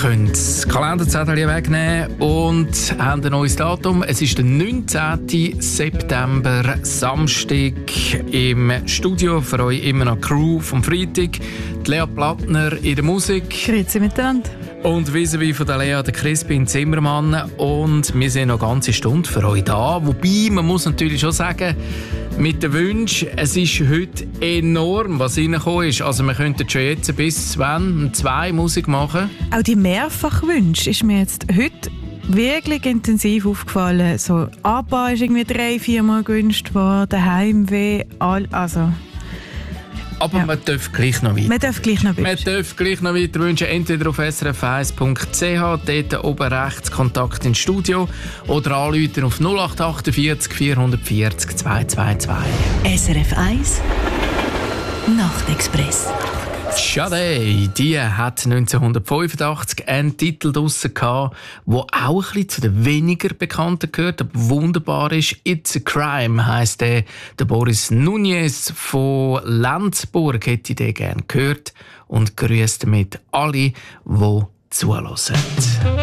könnt das Kalenderzettel wegnehmen und haben ein neues Datum. Es ist der 19. September, Samstag. Im Studio für euch immer noch Crew vom Freitag. Die Lea Plattner in der Musik. Grüezi miteinander. Und vis-à-vis von der Lea, der Crispin Zimmermann. Und wir sind noch eine ganze Stunde für euch da. Wobei, man muss natürlich schon sagen, mit den Wünschen, es ist heute enorm, was reingekommen ist. Also wir könnten schon jetzt bis 2 Musik machen. Auch die Mehrfachwünsche ist mir jetzt heute wirklich intensiv aufgefallen. So, ABBA ist irgendwie 3-4 Mal gewünscht worden, Heimweh, also... Aber ja. man darf gleich noch weiter. Man darf gleich noch weiter wünschen. Entweder auf srf1.ch, dort oben rechts Kontakt ins Studio, oder anrufen auf 0848 440 222. SRF 1 Nachtexpress. Sade, die hat 1985 einen Titel draussen gehabt, der auch ein bisschen zu den weniger Bekannten gehört, aber wunderbar ist. It's a Crime heisst der. Der Boris Nunez von Lenzburg hätte den gerne gehört und grüßt damit alle, die zuhören.